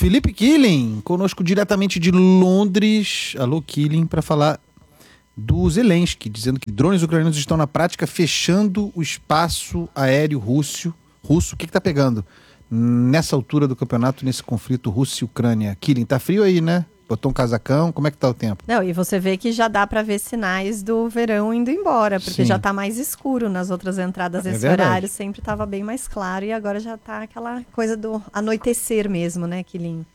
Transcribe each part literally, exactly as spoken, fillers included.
Felipe Killing, conosco diretamente de Londres. Alô, Killing, para falar do Zelensky, dizendo que drones ucranianos estão na prática fechando o espaço aéreo russo. Russo, o que que tá pegando nessa altura do campeonato, nesse conflito Rússia e Ucrânia? Killing, tá frio aí, né? Botou um casacão, como é que tá o tempo? Não, e você vê que já dá para ver sinais do verão indo embora, porque Sim. já tá mais escuro nas outras entradas. É Esse verdade. horário sempre tava bem mais claro e agora já tá aquela coisa do anoitecer mesmo, né, Quilinho?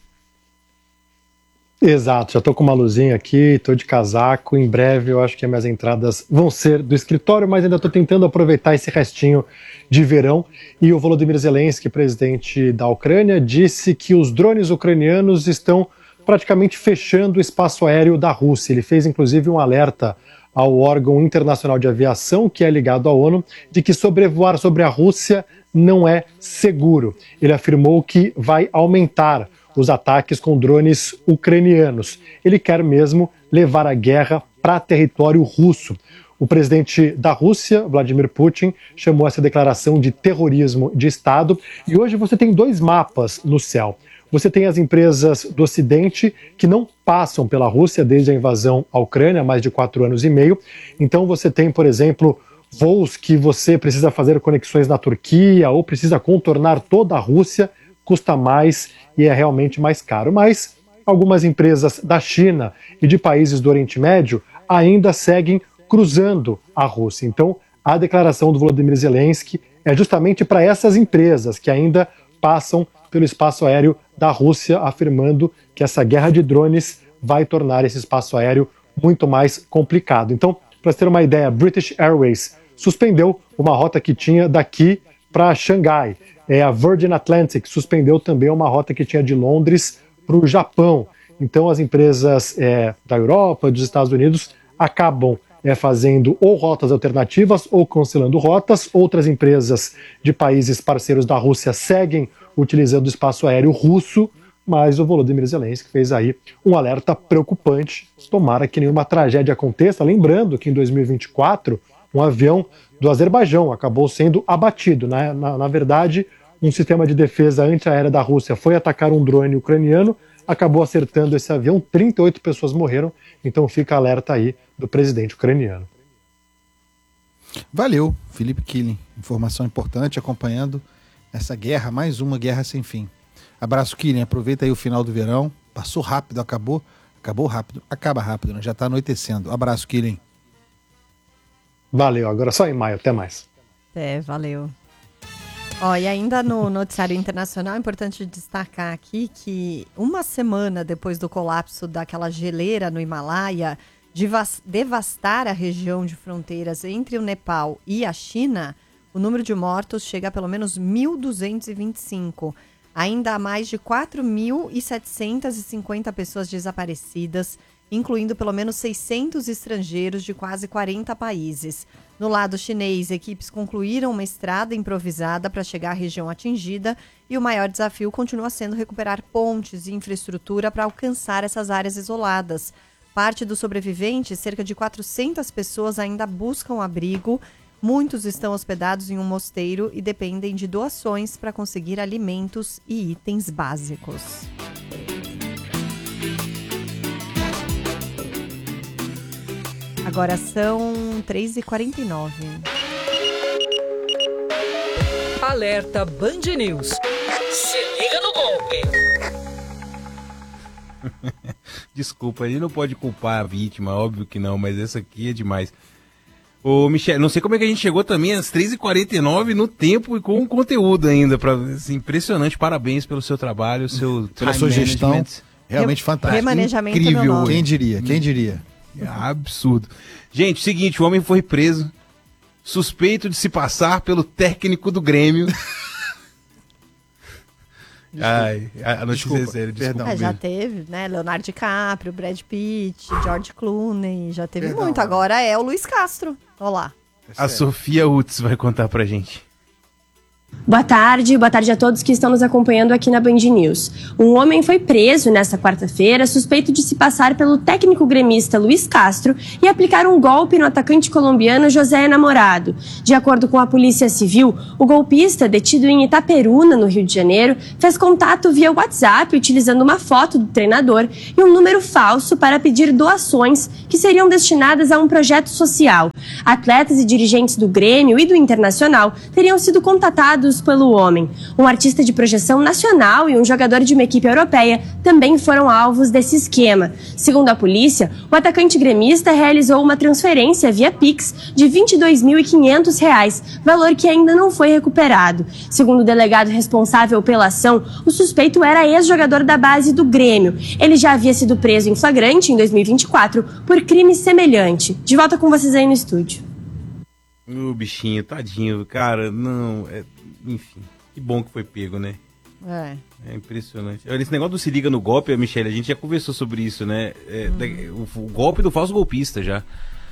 Exato, já tô com uma luzinha aqui, tô de casaco, em breve eu acho que as minhas entradas vão ser do escritório, mas ainda tô tentando aproveitar esse restinho de verão. E o Volodymyr Zelensky, presidente da Ucrânia, disse que os drones ucranianos estão praticamente fechando o espaço aéreo da Rússia. Ele fez inclusive um alerta ao órgão internacional de aviação, que é ligado à ONU, de que sobrevoar sobre a Rússia não é seguro. Ele afirmou que vai aumentar os ataques com drones ucranianos. Ele quer mesmo levar a guerra para território russo. O presidente da Rússia, Vladimir Putin, chamou essa declaração de terrorismo de Estado. E hoje você tem dois mapas no céu. Você tem as empresas do Ocidente que não passam pela Rússia desde a invasão à Ucrânia, há mais de quatro anos e meio. Então você tem, por exemplo, voos que você precisa fazer conexões na Turquia ou precisa contornar toda a Rússia, custa mais e é realmente mais caro. Mas algumas empresas da China e de países do Oriente Médio ainda seguem cruzando a Rússia. Então a declaração do Volodymyr Zelensky é justamente para essas empresas que ainda passam pelo espaço aéreo da Rússia, afirmando que essa guerra de drones vai tornar esse espaço aéreo muito mais complicado. Então, para você ter uma ideia, British Airways suspendeu uma rota que tinha daqui para Xangai. É, a Virgin Atlantic suspendeu também uma rota que tinha de Londres para o Japão. Então, as empresas é, da Europa, dos Estados Unidos, acabam é, fazendo ou rotas alternativas ou cancelando rotas. Outras empresas de países parceiros da Rússia seguem utilizando o espaço aéreo russo, mas o Volodymyr Zelensky fez aí um alerta preocupante. Tomara que nenhuma tragédia aconteça. Lembrando que em dois mil e vinte e quatro, um avião do Azerbaijão acabou sendo abatido. Na, na, na verdade, um sistema de defesa antiaérea da Rússia foi atacar um drone ucraniano, acabou acertando esse avião, trinta e oito pessoas morreram, então fica alerta aí do presidente ucraniano. Valeu, Felipe Killing. Informação importante, acompanhando essa guerra, mais uma guerra sem fim. Abraço, Killing. Aproveita aí o final do verão. Passou rápido, acabou. Acabou rápido. Acaba rápido, né? Já está anoitecendo. Abraço, Killing. Valeu, agora só em maio. Até mais. É, valeu. Ó, e ainda no noticiário internacional, é importante destacar aqui que uma semana depois do colapso daquela geleira no Himalaia, devastar a região de fronteiras entre o Nepal e a China, o número de mortos chega a pelo menos mil duzentos e vinte e cinco. Ainda há mais de quatro mil setecentos e cinquenta pessoas desaparecidas, incluindo pelo menos seiscentos estrangeiros de quase quarenta países. No lado chinês, equipes concluíram uma estrada improvisada para chegar à região atingida e o maior desafio continua sendo recuperar pontes e infraestrutura para alcançar essas áreas isoladas. Parte dos sobreviventes, cerca de quatrocentas pessoas, ainda buscam abrigo. Muitos estão hospedados em um mosteiro e dependem de doações para conseguir alimentos e itens básicos. Agora são três e quarenta e nove. Alerta Band News. Se liga no golpe. Desculpa, a gente não pode culpar a vítima, óbvio que não, mas essa aqui é demais. Ô, Michel, não sei como é que a gente chegou também às três e quarenta e nove no tempo e com conteúdo ainda. Pra, assim, impressionante, parabéns pelo seu trabalho, seu pela sua gestão. Realmente fantástico. Remanejamento incrível. Quem diria? Quem diria? É absurdo. Gente, seguinte, o homem foi preso, suspeito de se passar pelo técnico do Grêmio. Ai, a notícia desculpa, é séria, desculpa. É, já teve, né? Leonardo DiCaprio, Brad Pitt, George Clooney, já teve Perdão, muito. mano. Agora é o Luiz Castro. Olha lá. A Sofia Utz vai contar pra gente. Boa tarde, boa tarde a todos que estão nos acompanhando aqui na Band News. Um homem foi preso nesta quarta-feira, suspeito de se passar pelo técnico gremista Luiz Castro e aplicar um golpe no atacante colombiano José Enamorado. De acordo com a Polícia Civil, o golpista, detido em Itaperuna, no Rio de Janeiro, fez contato via WhatsApp utilizando uma foto do treinador e um número falso para pedir doações que seriam destinadas a um projeto social. Atletas e dirigentes do Grêmio e do Internacional teriam sido contatados pelo homem. Um artista de projeção nacional e um jogador de uma equipe europeia também foram alvos desse esquema. Segundo a polícia, o atacante gremista realizou uma transferência via Pix de vinte e dois mil e quinhentos reais, valor que ainda não foi recuperado. Segundo o delegado responsável pela ação, o suspeito era ex-jogador da base do Grêmio. Ele já havia sido preso em flagrante em dois mil e vinte e quatro por crime semelhante. De volta com vocês aí no estúdio. O bichinho, tadinho, cara, não... É... Enfim, que bom que foi pego, né? É. É impressionante. Olha, esse negócio do se liga no golpe, Michele, a gente já conversou sobre isso, né? É, hum. da, o, o golpe do falso golpista já.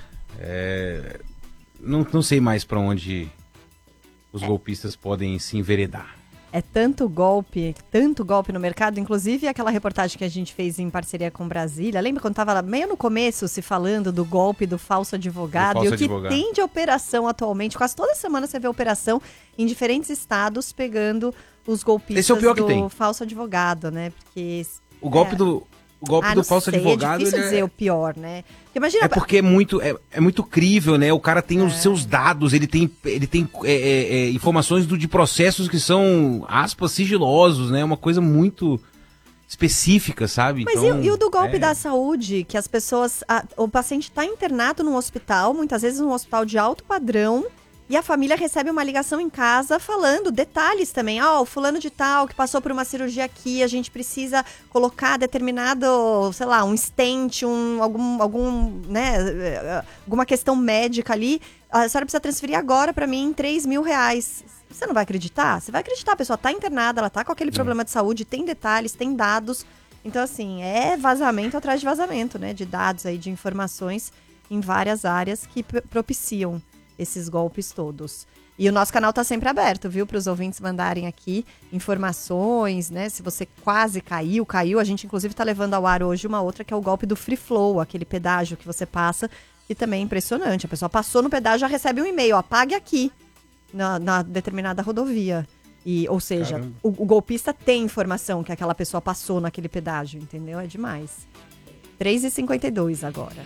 É, não, não sei mais pra onde os é. golpistas podem se enveredar. É tanto golpe, tanto golpe no mercado, inclusive aquela reportagem que a gente fez em parceria com Brasília. Lembra quando estava meio no começo se falando do golpe do falso advogado? Do falso e o que advogado. Tem de operação atualmente, quase toda semana você vê operação em diferentes estados pegando os golpistas Esse é o pior que do tem. falso advogado, né? Porque o golpe é... do o golpe ah, do falso sei, advogado é difícil ele dizer é... o pior, né? Porque imagina... É porque é muito, é, é muito crível, né? O cara tem é. os seus dados, ele tem, ele tem é, é, é, informações do, de processos que são, aspas, sigilosos, né? Uma coisa muito específica, sabe? Mas então, e, e o do golpe é... da saúde? Que as pessoas... A, o paciente está internado num hospital, muitas vezes num hospital de alto padrão, e a família recebe uma ligação em casa falando detalhes também. Ó, oh, o fulano de tal que passou por uma cirurgia aqui, a gente precisa colocar determinado, sei lá, um stent, um, algum, algum, né, alguma questão médica ali. A senhora precisa transferir agora para mim três mil reais. Você não vai acreditar? Você vai acreditar, a pessoa tá internada, ela tá com aquele problema de saúde, tem detalhes, tem dados. Então, assim, é vazamento atrás de vazamento, né, de dados aí, de informações em várias áreas que propiciam esses golpes todos. E o nosso canal tá sempre aberto, viu? Para os ouvintes mandarem aqui informações, né? Se você quase caiu, caiu. A gente, inclusive, tá levando ao ar hoje uma outra que é o golpe do Free Flow, aquele pedágio que você passa, que também é impressionante. A pessoa passou no pedágio, já recebe um e-mail, ó, pague aqui, na, na determinada rodovia. E, ou seja, o, o golpista tem informação que aquela pessoa passou naquele pedágio, entendeu? É demais. três e cinquenta e dois agora.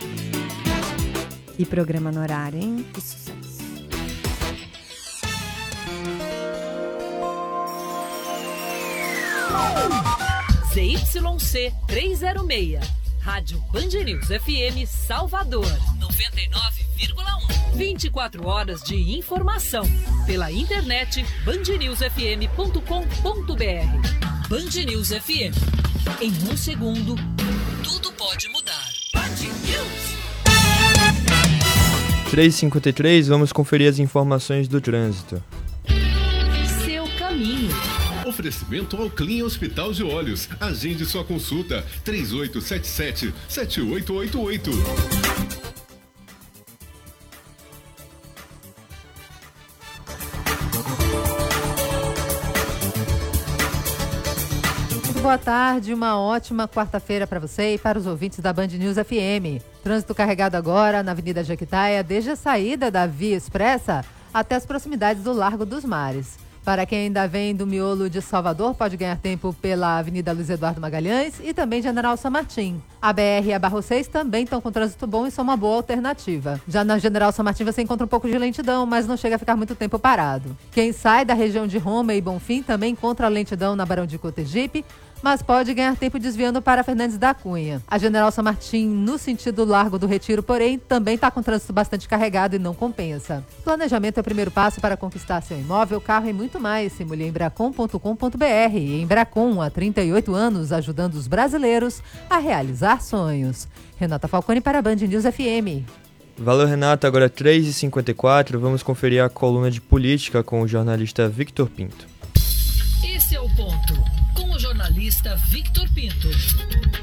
Que programa no horário, hein? Que sucesso. Z Y C trezentos e seis, Rádio Band News F M Salvador, noventa e nove vírgula um. vinte e quatro horas de informação pela internet band news f m ponto com ponto b r. Band News F M. Em um segundo, tudo pode mudar. Band News. três e cinquenta e três, vamos conferir as informações do trânsito. Seu caminho. Oferecimento ao Clean Hospital de Olhos. Agende sua consulta. três oito sete sete, sete oito oito oito. Boa tarde, uma ótima quarta-feira para você e para os ouvintes da Band News F M. Trânsito carregado agora na Avenida Jequitaia, desde a saída da Via Expressa até as proximidades do Largo dos Mares. Para quem ainda vem do miolo de Salvador, pode ganhar tempo pela Avenida Luiz Eduardo Magalhães e também General São Martim. A B R e a Barro seis também estão com trânsito bom e são uma boa alternativa. Já na General São Martim você encontra um pouco de lentidão, mas não chega a ficar muito tempo parado. Quem sai da região de Roma e Bonfim também encontra lentidão na Barão de Cotegipe, mas pode ganhar tempo desviando para Fernandes da Cunha. A General São Martim, no sentido Largo do Retiro, porém, também está com trânsito bastante carregado e não compensa. Planejamento é o primeiro passo para conquistar seu imóvel, carro e muito mais. Simule em embracon ponto com ponto b r. Embracon, há trinta e oito anos, ajudando os brasileiros a realizar sonhos. Renata Falcone para a Band News F M. Valeu, Renata. Agora três e cinquenta e quatro, vamos conferir a coluna de política com o jornalista Victor Pinto. Esse é o ponto, com o jornalista Victor Pinto.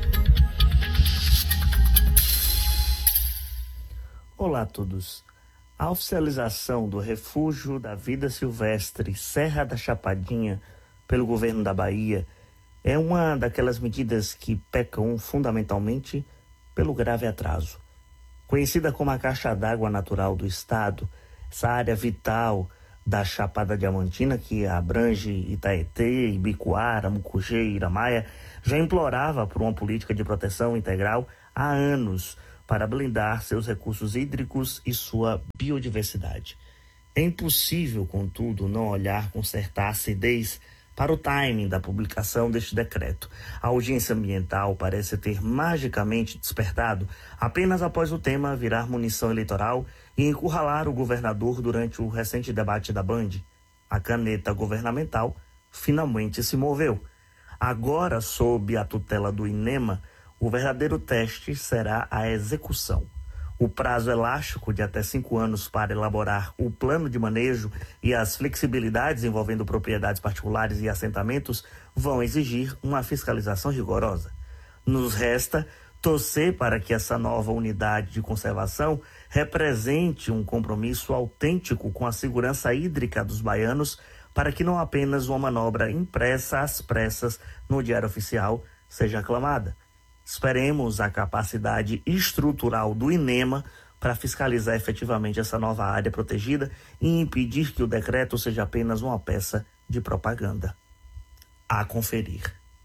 Olá a todos. A oficialização do refúgio da vida silvestre Serra da Chapadinha pelo governo da Bahia é uma daquelas medidas que pecam fundamentalmente pelo grave atraso. Conhecida como a caixa d'água natural do estado, essa área vital da Chapada Diamantina, que abrange Itaetê, Ibicoara, Mucugê e Iramaia, já implorava por uma política de proteção integral há anos para blindar seus recursos hídricos e sua biodiversidade. É impossível, contudo, não olhar com certa acidez para o timing da publicação deste decreto. A audiência ambiental parece ter magicamente despertado apenas após o tema virar munição eleitoral e encurralar o governador durante o recente debate da Band. A caneta governamental finalmente se moveu. Agora, sob a tutela do INEMA, o verdadeiro teste será a execução. O prazo elástico de até cinco anos para elaborar o plano de manejo e as flexibilidades envolvendo propriedades particulares e assentamentos vão exigir uma fiscalização rigorosa. Nos resta torcer para que essa nova unidade de conservação represente um compromisso autêntico com a segurança hídrica dos baianos, para que não apenas uma manobra impressa às pressas no Diário Oficial seja aclamada. Esperemos a capacidade estrutural do INEMA para fiscalizar efetivamente essa nova área protegida e impedir que o decreto seja apenas uma peça de propaganda. A conferir.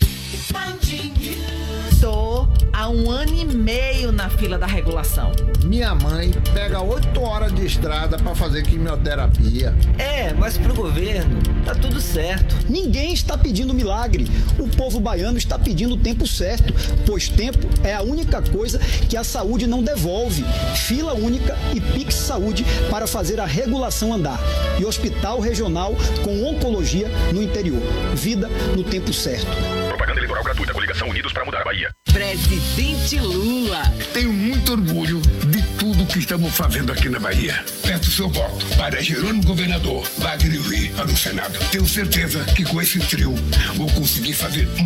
Tô há um ano e meio na fila da regulação. Minha mãe pega oito horas de estrada para fazer quimioterapia. É, mas pro governo tá tudo certo. Ninguém está pedindo milagre. O povo baiano está pedindo o tempo certo, pois tempo é a única coisa que a saúde não devolve. Fila única e Pix Saúde para fazer a regulação andar. E hospital regional com oncologia no interior. Vida no tempo certo. Propaganda eleitoral gratuita. Coligação Unidos para Mudar a Bahia. Presidente Lula. Tenho muito orgulho de tudo que estamos fazendo aqui na Bahia. Peço seu voto para Jerônimo Governador, Wagner Rio para o Senado. Tenho certeza que com esse trio vou conseguir fazer